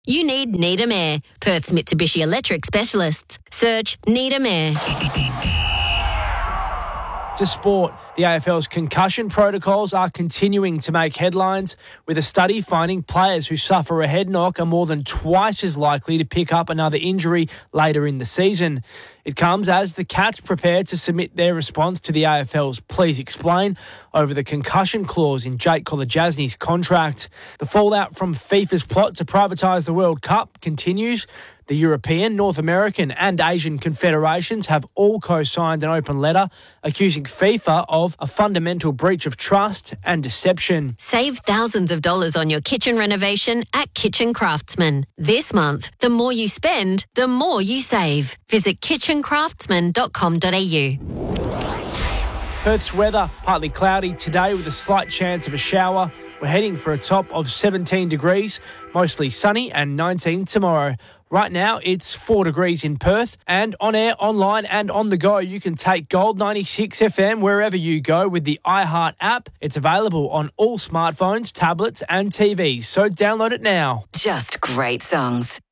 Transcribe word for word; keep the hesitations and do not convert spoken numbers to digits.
You need Needham Air, Perth's Mitsubishi Electric specialists. Search Needham Air. To sport, the A F L's concussion protocols are continuing to make headlines, with a study finding players who suffer a head knock are more than twice as likely to pick up another injury later in the season. It comes as the Cats prepare to submit their response to the A F L's Please Explain over the concussion clause in Jake Kolodjasny's contract. The fallout from FIFA's plot to privatise the World Cup continues. The European, North American and Asian confederations have all co-signed an open letter accusing FIFA of a fundamental breach of trust and deception. Save thousands of dollars on your kitchen renovation at Kitchen Craftsman. This month, the more you spend, the more you save. Visit kitchen craftsman dot com dot a u. Perth's weather, partly cloudy today with a slight chance of a shower. We're heading for a top of seventeen degrees, mostly sunny, and nineteen tomorrow. Right now, it's four degrees in Perth, and on air, online and on the go, you can take Gold ninety-six F M wherever you go with the iHeart app. It's available on all smartphones, tablets and T Vs, so download it now. Just great songs.